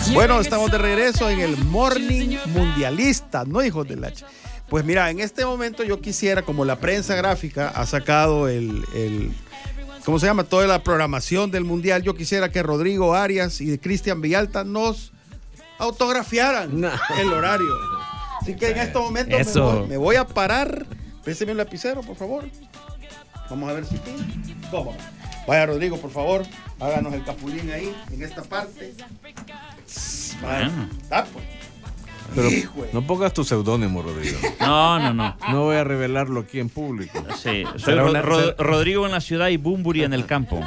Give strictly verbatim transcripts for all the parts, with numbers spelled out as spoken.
Bueno, estamos de regreso en el Morning Mundialista, ¿no, hijos de la ch-? Pues mira, en este momento yo quisiera, como la prensa gráfica ha sacado el, el ¿cómo se llama? Toda la programación del Mundial, yo quisiera que Rodrigo Arias y Cristian Villalta nos autografiaran no. el horario. Así que en estos momentos me voy, me voy a parar. Péseme un lapicero, por favor. Vamos a ver si tiene. ¿Cómo? Vaya, Rodrigo, por favor, háganos el capulín ahí, en esta parte. Vaya, ah, pues. Pero no pongas tu seudónimo, Rodrigo. No, no, no. No voy a revelarlo aquí en público. Sí, soy Ro una, Ro Rodrigo en la ciudad y Bumburi en el campo.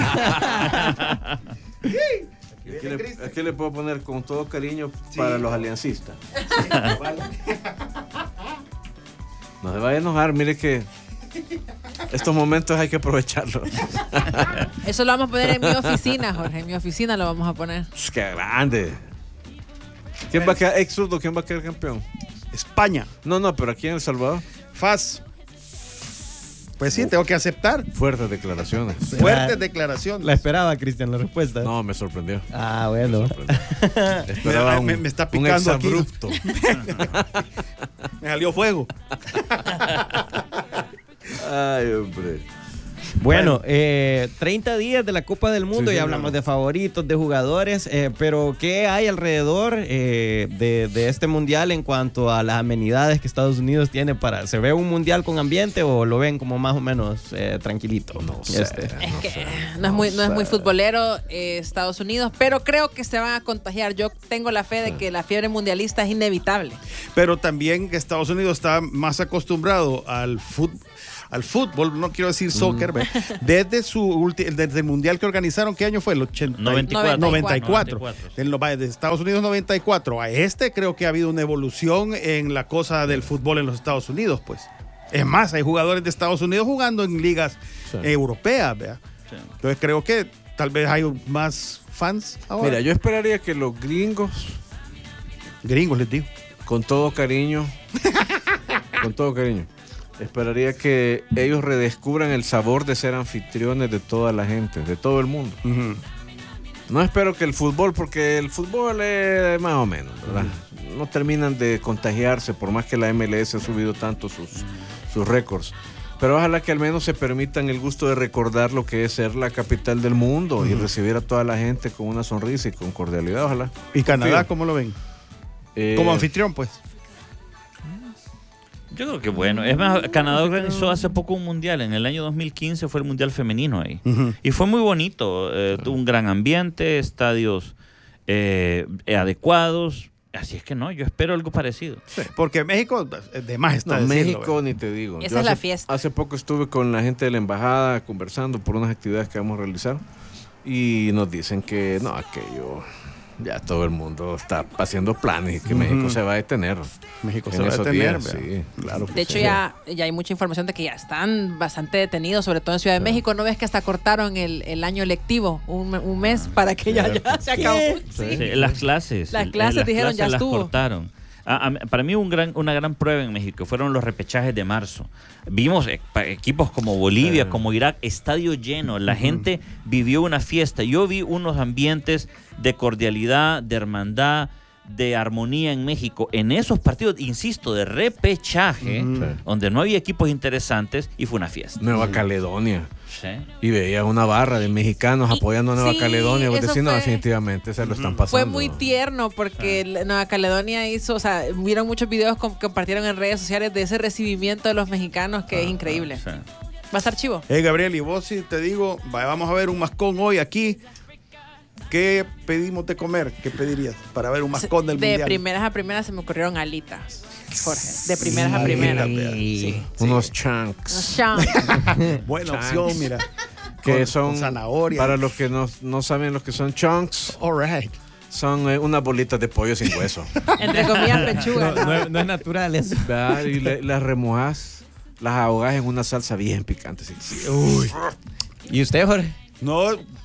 Aquí le, aquí le puedo poner con todo cariño sí. para los aliancistas. Sí, vale. No se vaya a enojar, mire que estos momentos hay que aprovecharlos. Eso lo vamos a poner en mi oficina, Jorge. En mi oficina lo vamos a poner. Es que grande. ¿Quién va a quedar ex zurdo? ¿Quién va a quedar campeón? España. No, no, pero aquí en El Salvador. F A S. Pues sí, tengo que aceptar. Fuertes declaraciones. Fuertes declaraciones. La esperaba, Cristian, la respuesta. No, me sorprendió. Ah, bueno. Me, sorprendió. Esperaba me, me, un, me está picando un aquí. Me salió fuego. Ay, hombre. Bueno, eh, treinta días de la Copa del Mundo, sí, ya hablamos claro. de favoritos, de jugadores, eh, pero ¿qué hay alrededor eh, de, de este mundial en cuanto a las amenidades que Estados Unidos tiene para... ¿Se ve un mundial con ambiente o lo ven como más o menos eh, tranquilito? No sé. Este. Es no que sé, no, es muy, no, no es muy sé. futbolero eh, Estados Unidos, pero creo que se van a contagiar. Yo tengo la fe de que la fiebre mundialista es inevitable. Pero también que Estados Unidos está más acostumbrado al fútbol. Al fútbol, no quiero decir soccer, mm. desde su desde el mundial que organizaron, ¿qué año fue? El ochenta, noventa y cuatro. noventa y cuatro. noventa y cuatro. De Estados Unidos noventa y cuatro a este creo que ha habido una evolución en la cosa del fútbol en los Estados Unidos, pues. Es más, hay jugadores de Estados Unidos jugando en ligas sí. europeas, ¿verdad? Sí. Entonces creo que tal vez hay más fans ahora. Mira, yo esperaría que los gringos, gringos les digo, con todo cariño, con todo cariño. Esperaría que ellos redescubran el sabor de ser anfitriones de toda la gente, de todo el mundo. Uh-huh. No espero que el fútbol, porque el fútbol es más o menos, ¿verdad? Uh-huh. No terminan de contagiarse, por más que la M L S ha subido tanto sus, uh-huh. sus récords. Pero ojalá que al menos se permitan el gusto de recordar lo que es ser la capital del mundo uh-huh. y recibir a toda la gente con una sonrisa y con cordialidad, ojalá. ¿Y Canadá cómo lo ven? Eh, Como anfitrión, pues. Yo creo que bueno. Es más, Canadá organizó hace poco un mundial. En el año dos mil quince fue el mundial femenino ahí. Uh-huh. Y fue muy bonito. Eh, tuvo un gran ambiente, estadios eh, adecuados. Así es que no, yo espero algo parecido. Sí. Porque México, de más está no, decirlo, México ¿verdad? Ni te digo. Esa yo es hace, la fiesta. Hace poco estuve con la gente de la embajada conversando por unas actividades que vamos a realizar. Y nos dicen que no, aquello... Ya todo el mundo está haciendo planes y que uh-huh. México se va a detener. México se va a detener, sí, claro. De hecho, sí. ya, ya hay mucha información de que ya están bastante detenidos, sobre todo en Ciudad de sí. México. ¿No ves que hasta cortaron el, el año lectivo? Un, un mes ah, para que ya, ya se acabó. Sí. Sí. Las clases. Las clases las dijeron clases ya las estuvo. Cortaron. A, a, para mí un gran, una gran prueba en México fueron los repechajes de marzo. Vimos eh, equipos como Bolivia, uh-huh. como Irak, estadio lleno. La uh-huh. gente vivió una fiesta. Yo vi unos ambientes de cordialidad, de hermandad, de armonía en México. En esos partidos, insisto, de repechaje, uh-huh. donde no había equipos interesantes y fue una fiesta. Nueva sí. Caledonia. Sí. Y veía una barra de mexicanos y, apoyando a Nueva sí, Caledonia. Vos decís, no, fue, definitivamente, se lo están pasando. Fue muy tierno porque sí. Nueva Caledonia hizo, o sea, vieron muchos videos que compartieron en redes sociales de ese recibimiento de los mexicanos que ah, es increíble. Sí. Va a estar chivo. Hey, Gabriel, y vos sí te digo, vamos a ver un mascón hoy aquí. ¿Qué pedimos de comer? ¿Qué pedirías para ver un mascón del de mundial? De primeras a primeras se me ocurrieron alitas, Jorge. De primeras sí, a primeras. Sí, unos sí. chunks. Unos chunks. Buena chunks. opción, mira. Que con, son, con zanahoria. Para los que no, no saben lo que son chunks. All right. Son eh, unas bolitas de pollo sin hueso. Entre comillas, pechuga. No, no, no es natural eso. Y le, las remojas, las ahogas en una salsa bien picante. Sí. Uy. ¿Y usted, Jorge? No...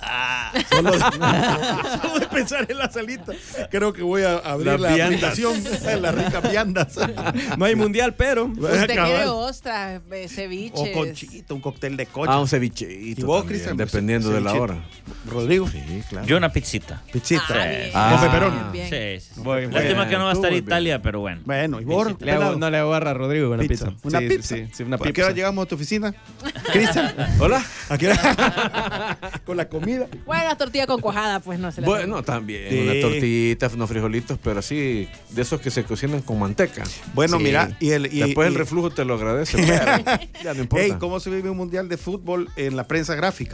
Solo, de, solo de pensar en la salita, creo que voy a abrir Las la viandas. aplicación en las ricas viandas. No hay mundial, pero. Usted quiere Cabal. ostras, eh, ceviches. O conchita, un cóctel de coche. Ah, un cevichito. ¿Y vos, también, Cristian? dependiendo de la Cevichito. hora. Rodrigo, Sí, claro. Yo una pizzita. pizzita. Ah, bien. Ah. Con pepperoni. Bien. Sí, sí, sí. Voy, voy. Lástima que no va a Tú, estar muy bien. Italia, pero bueno. Bueno, y vos, Le hago- no le hago barra a Rodrigo con una pizza. pizza. Una Sí, pizza. Sí, sí, una ¿A qué pizza. hora llegamos a tu oficina? Cristian, Hola. ¿a qué hora? Con la comida. Bueno, la tortilla con cuajada, pues no se la Bueno, también. Sí. Una tortillita, unos frijolitos, pero así, de esos que se cocinan con manteca. Bueno, Sí. mira, y el. Y, Después y- el reflujo te lo agradece. Pero ya no importa. Ey, ¿cómo se vive un mundial de fútbol en la prensa gráfica?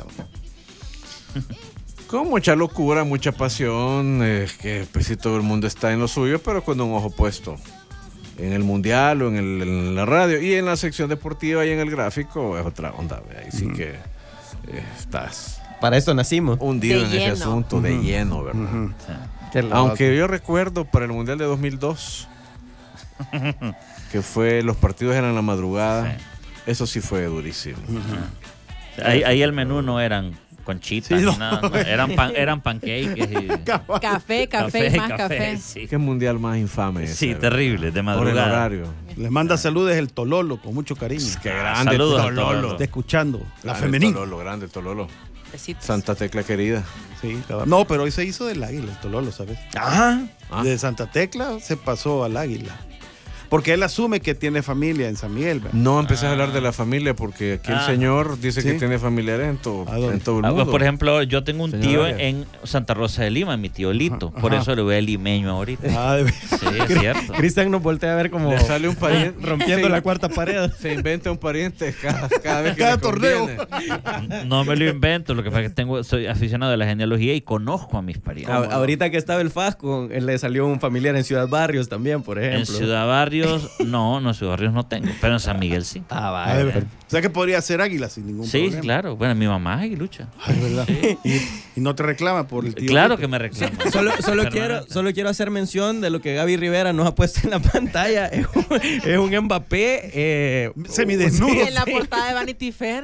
Con mucha locura, mucha pasión, es que pues, sí, todo el mundo está en lo suyo, pero con un ojo puesto en el mundial o en, el- en la radio y en la sección deportiva y en el gráfico es otra onda. ¿ve? Ahí sí que eh, estás Para esto nacimos. hundido De en ese lleno. asunto de lleno, ¿verdad? Ujú. Qué loco. Aunque yo recuerdo para el mundial de dos mil dos que fue los partidos eran en la madrugada, Sí. eso sí fue durísimo. Ahí, ahí el menú no eran conchitas Sí, ni no. nada, no, eran, pan, eran pancakes y Café, café, y más café. Sí, Qué mundial más infame ese, sí, ¿verdad? terrible, de Por el madrugada. horario. Le manda saludos el Tololo con mucho cariño. Qué Ah, grande saludos al Tololo. Tololo. Está escuchando. La Grande femenina. Tololo, grande Tololo. Besitos. Santa Tecla querida. Sí, cabal. No, pero hoy se hizo del águila, el Tololo, ¿sabes? Ajá. Ah. De Santa Tecla se pasó al águila. Porque él asume que tiene familia en San Miguel. ¿verdad? No empecé a hablar de la familia porque aquí el Ah. señor dice Sí. que tiene familiares en todo, ¿A dónde? en todo el Ah, mundo. pues, por ejemplo, yo tengo un Señor tío Arias. en Santa Rosa de Lima, mi tío Lito. Ajá, Por ajá. eso le voy a limeño ahorita. Ah, de- Sí, es cierto. Cristian nos voltea a ver como Le sale un pariente rompiendo se- la cuarta pared. Se inventa un pariente cada, cada vez que Cada le torneo. conviene. No me lo invento, lo que pasa es que tengo, soy aficionado a la genealogía y conozco a mis parientes. A- ahorita que estaba el Fasco, él le salió un familiar en Ciudad Barrios también, por En ejemplo. Ciudad Barrios, no, no, en Ciudad Barrios no tengo, pero en San Miguel sí. Ah, Ah, de vaya. verdad. O sea que podría ser águila sin ningún Sí, problema. claro. Bueno, mi mamá es aguilucha. Ay, ¿verdad? Y, y no te reclama por el tío. Claro Tito. que me reclama. Solo, solo, Permanente. quiero, solo quiero hacer mención de lo que Gaby Rivera nos ha puesto en la pantalla. Es un, es un Mbappé. eh, Semidesnudo. Y en la portada de Vanity Fair.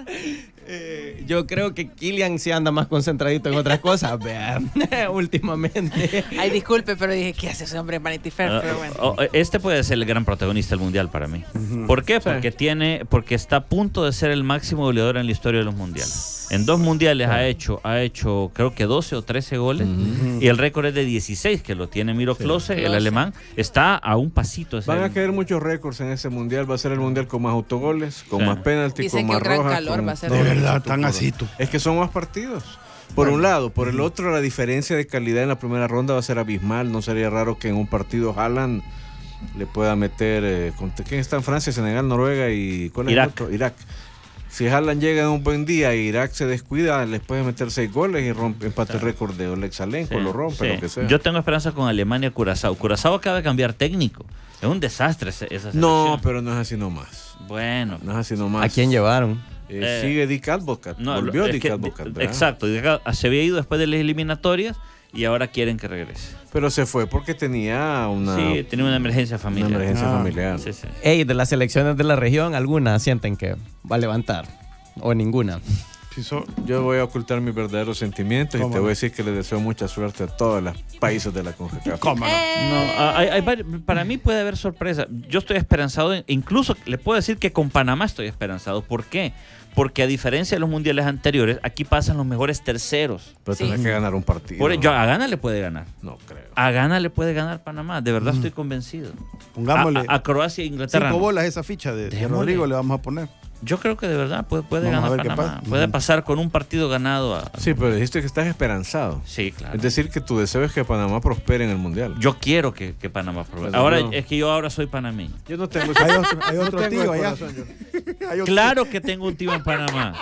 eh, yo creo que Kylian sí anda más concentradito en otras cosas, vean, últimamente. Ay, disculpe, pero dije, ¿qué hace ese hombre en Vanity Fair? Ah, Pero bueno. oh, este puede ser el gran protagonista del mundial para mí. ¿Por qué? Porque tiene, porque está a punto de ser el máximo goleador en la historia de los mundiales. En dos mundiales ha hecho, ha hecho creo que doce o trece goles y el récord es de dieciséis que lo tiene Miro Klose, el Klose. alemán. Está a un pasito. de Van ser- a caer muchos récords en ese mundial. Va a ser el mundial con más autogoles, con Sí. más penaltis, Dicen con que más un gran rojas. calor con va a ser. todo De eso, verdad, tú, tan por- así tú. Es que son más partidos. Por un lado. Por el otro, la diferencia de calidad en la primera ronda va a ser abismal. No sería raro que en un partido Haaland le pueda meter. Eh, contra- ¿Quién está en Francia, Senegal, Noruega y cuál es Irak. el otro? Irak. Si Haaland llega en un buen día y Irak se descuida, les puede meter seis goles y rompe, empate el récord de Oleg Salenko, Sí, lo rompe, sí. lo que sea. Yo tengo esperanza con Alemania y Curazao. Curazao acaba de cambiar técnico. Es un desastre ese- esa selección. No, pero no es así nomás. Bueno. No es así nomás. ¿A quién llevaron? Eh, Eh, sigue Dick Advocat. No, Volvió es Dick que- Advocat, ¿verdad? exacto. Dick Advocat se había ido después de las eliminatorias y ahora quieren que regrese. Pero se fue porque tenía una, Sí, tenía una emergencia una familiar. emergencia Ah. familiar. Sí, sí. Ey, de las selecciones de la región, ¿alguna sienten que va a levantar? ¿O ninguna? Sí, so- Yo voy a ocultar mis verdaderos sentimientos y ¿Cómo te no? voy a decir que le deseo mucha suerte a todos los países de la CONCACAF. ¿Cómo no? No, ah, hay- hay vari- para mí puede haber sorpresa. Yo estoy esperanzado, en- incluso le puedo decir que con Panamá estoy esperanzado. ¿Por qué? Porque a diferencia de los mundiales anteriores, aquí pasan los mejores terceros. Pero Sí. tenés que ganar un partido. Por, yo, a Ghana le puede ganar. No creo. A Ghana le puede ganar Panamá. De verdad estoy convencido. Pongámosle A, a- a Croacia e Inglaterra. cinco no. bolas esa ficha de, de Démosle. Rodrigo le vamos a poner. Yo creo que de verdad puede, puede Vamos a ganar ver qué Panamá. pasa. Puede Ujú. pasar con un partido ganado a. Sí, pero dijiste que estás esperanzado. Sí, claro. Es decir, que tu deseo es que Panamá prospere en el Mundial. Yo quiero que, que Panamá progrese. Bueno, Ahora yo- es que yo ahora soy panameño. Yo no tengo Hay otro, hay no otro tengo tío el allá. corazón, yo. Hay otro- Claro que tengo un tío en Panamá.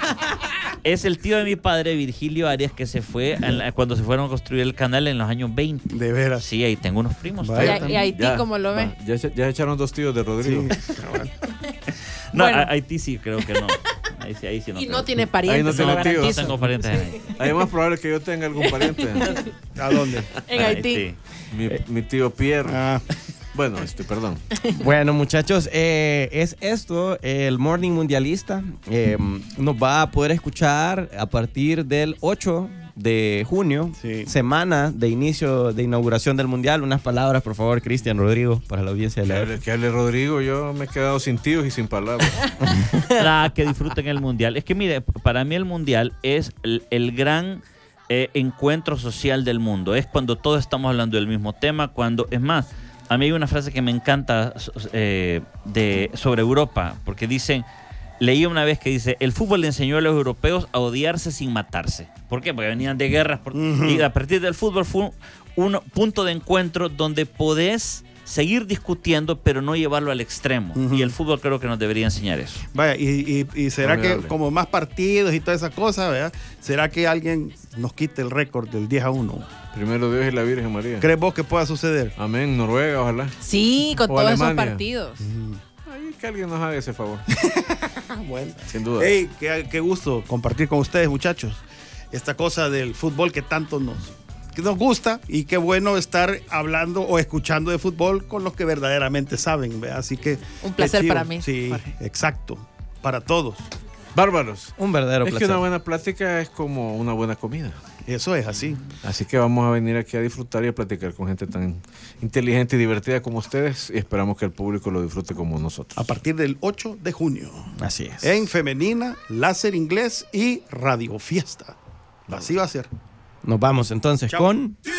Es el tío de mi padre, Virgilio Arias, que se fue en la- cuando se fueron a construir el canal en los años veinte. De veras. Sí, ahí tengo unos primos. Vaya. todavía. Y, y Haití, Ya, como lo va, ve. Ya, se- ya echaron dos tíos de Rodrigo. Sí, cabal. No, Bueno. a- Haití sí, creo que no. Ahí sí, ahí sí no Y creo. no tiene Ahí parientes, no se lo tiene tíos. No garantizo. tengo parientes en Haití. Ahí es más probable que yo tenga algún pariente. ¿A dónde? En Haití. Mi, mi tío Pierre. Ah, Bueno, este, perdón. Bueno, muchachos, eh, es esto, el Morning Mundialista. Eh, nos va a poder escuchar a partir del ocho de junio, Sí. semana de inicio de inauguración del Mundial. Unas palabras, por favor, Cristian, Rodrigo, para la audiencia de Que la hable, que hable Rodrigo, yo me he quedado sin tíos y sin palabras. Ah, que disfruten el mundial. Es que mire, para mí el mundial es el, el gran eh, encuentro social del mundo. Es cuando todos estamos hablando del mismo tema. Cuando, es más, a mí hay una frase que me encanta eh, de, sobre Europa, porque dicen, leí una vez que dice, el fútbol le enseñó a los europeos a odiarse sin matarse. ¿Por qué? Porque venían de guerras. Por, uh-huh. Y a partir del fútbol fue un, un punto de encuentro donde podés seguir discutiendo, pero no llevarlo al extremo. Uh-huh. Y el fútbol creo que nos debería enseñar eso. Vaya, y, y, y será Formidable. que como más partidos y todas esas cosas, ¿verdad? ¿Será que alguien nos quite el récord del diez a uno? Primero Dios y la Virgen María. ¿Crees vos que pueda suceder? Amén, Noruega, ojalá. Sí, con O todos Alemania. esos partidos. Ay, que alguien nos haga ese favor. Bueno. Sin duda. Hey, qué, qué gusto compartir con ustedes, muchachos, esta cosa del fútbol que tanto nos, que nos gusta, y qué bueno estar hablando o escuchando de fútbol con los que verdaderamente saben, ¿verdad? Así que Un placer qué chido. para mí, Sí, Jorge. exacto, para todos. Bárbaros. Un verdadero Es placer. que una buena plática es como una buena comida. Eso es así. Así que vamos a venir aquí a disfrutar y a platicar con gente tan inteligente y divertida como ustedes, y esperamos que el público lo disfrute como nosotros. A partir del ocho de junio. Así es. En Femenina, Láser Inglés y Radio Fiesta. Así va a ser. Nos vamos entonces Chao. con...